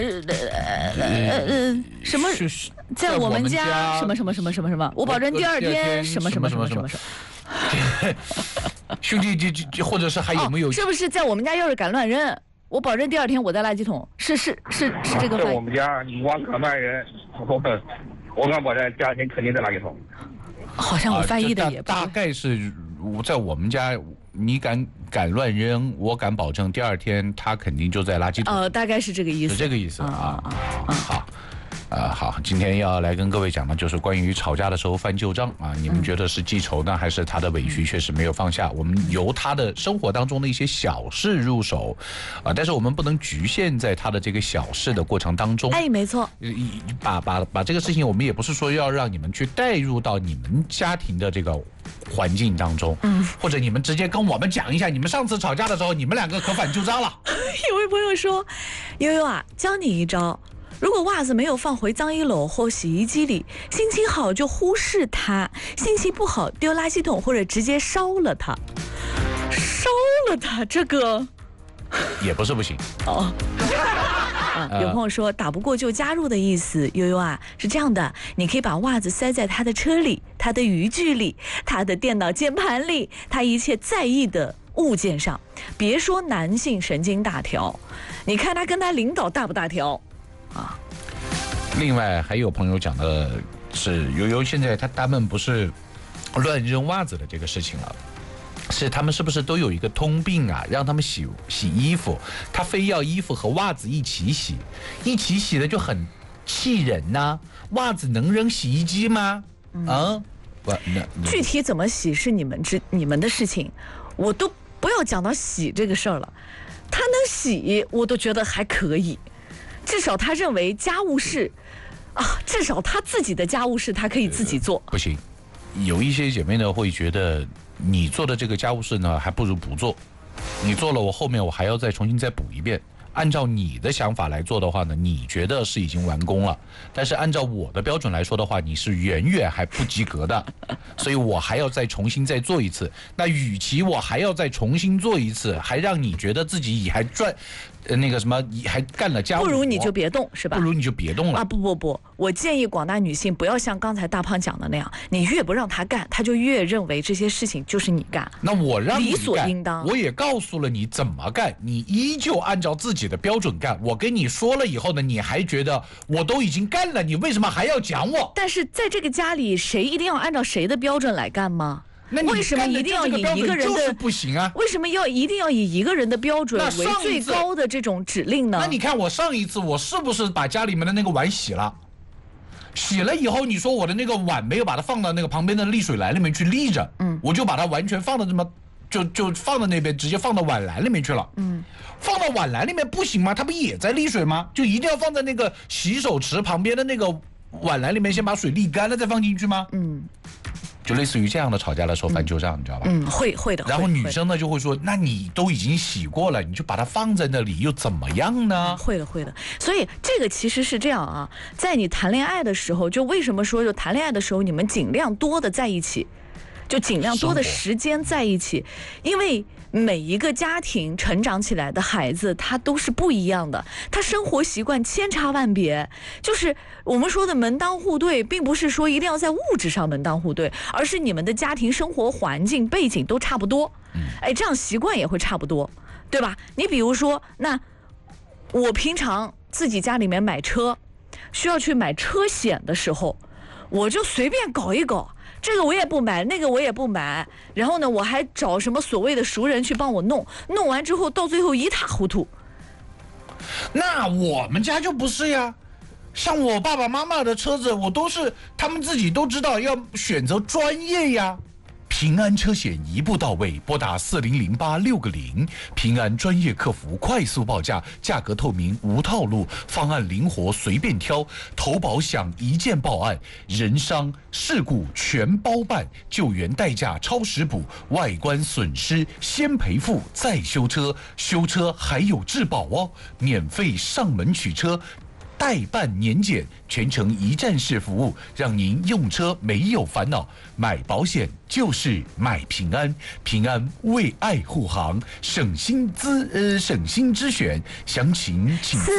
什么在我们家什么什么什么什么什么，我保证第二天什么什么什么什么什么。 兄弟，就或者是还有没有？ 是不是在我们家要是敢乱扔，我保证第二天我在垃圾桶。是这个。 在我们家，你往敢乱扔，我敢保证第二天肯定在垃圾桶。 好像我翻译的也大概是在我们家，你敢乱扔，我敢保证第二天他肯定就在垃圾桶。 大概是这个意思。 是这个意思啊。好。好，今天要来跟各位讲的就是关于吵架的时候翻旧账啊，你们觉得是记仇呢，还是他的委屈确实没有放下？我们由他的生活当中的一些小事入手，但是我们不能局限在他的这个小事的过程当中。 哎，没错。 把这个事情，我们也不是说要让你们去带入到你们家庭的这个环境当中，或者你们直接跟我们讲一下，你们上次吵架的时候，你们两个可翻旧账了。 有位朋友说，悠悠啊，教你一招。如果袜子没有放回脏衣篓或洗衣机里，心情好就忽视它，心情不好丢垃圾桶或者直接烧了它。烧了它，这个也不是不行哦。有朋友说打不过就加入的意思，悠悠啊，是这样的，你可以把袜子塞在他的车里、他的渔具里、他的电脑键盘里，他一切在意的物件上。别说男性神经大条，你看他跟他领导大不大条啊？ 另外还有朋友讲的是，悠悠现在他们不是乱扔袜子的这个事情了，是他们是不是都有一个通病啊？让他们洗衣服，他非要衣服和袜子一起洗的就很气人呐。袜子能扔洗衣机吗？ 具体怎么洗是你们的事情，我都不要讲到洗这个事儿了。他能洗，我都觉得还可以。至少他认为家务事至少他自己的家务事他可以自己做。 不行，有一些姐妹呢会觉得你做的这个家务事呢还不如不做，你做了我后面我还要重新补一遍。按照你的想法来做的话呢，你觉得是已经完工了，但是按照我的标准来说的话，你是远远还不及格的，所以我还要重新做一次。那与其我还要重新做一次，还让你觉得自己还还干了家务， 不如你就别动，是吧？ 不如你就别动了啊！ 不，我建议广大女性不要像刚才大胖讲的那样，你越不让她干，她就越认为这些事情就是你干。 那我让你干， 理所应当。 我也告诉了你怎么干，你依旧按照自己的标准干。我跟你说了以后呢，你还觉得我都已经干了，你为什么还要讲我？ 但是在这个家里，谁一定要按照谁的标准来干吗？为什么一定要以一个人的不行啊？ 为什么一定要以一个人的标准为最高的这种指令呢？ 那你看我上一次我是不是把家里面的那个碗洗了？洗了以后，你说我的那个碗没有把它放到那个旁边的沥水篮里面去沥着，我就把它完全放到就放到那边，直接放到碗篮里面去了。放到碗篮里面不行吗？它不也在沥水吗？就一定要放在那个洗手池旁边的那个碗篮里面，先把水沥干了再放进去吗？就类似于这样的吵架的时候翻旧账，你知道吧？ 会的。 然后女生呢就会说，那你都已经洗过了，你就把它放在那里又怎么样呢？ 会的。所以这个其实是这样啊，在你谈恋爱的时候，就为什么说就谈恋爱的时候，你们尽量多的在一起，就尽量多的时间在一起，因为每一个家庭成长起来的孩子他都是不一样的，他生活习惯千差万别。就是我们说的门当户对，并不是说一定要在物质上门当户对，而是你们的家庭生活环境背景都差不多，这样习惯也会差不多，对吧？你比如说，那我平常自己家里面买车需要去买车险的时候，我就随便搞一搞，这个我也不买，那个我也不买，然后呢，我还找什么所谓的熟人去帮我弄完之后，到最后一塌糊涂。 那我们家就不是呀，像我爸爸妈妈的车子，我都是他们自己都知道要选择专业呀。平安车险一步到位，拨打4008-6个0，平安专业客服快速报价，价格透明无套路，方案灵活随便挑，投保享一键报案，人伤事故全包办，救援代价超时补，外观损失先赔付再修车，修车还有质保哦，免费上门取车。代办年检，全程一站式服务，让您用车没有烦恼。买保险就是买平安，平安为爱护航，省心之选，详情请。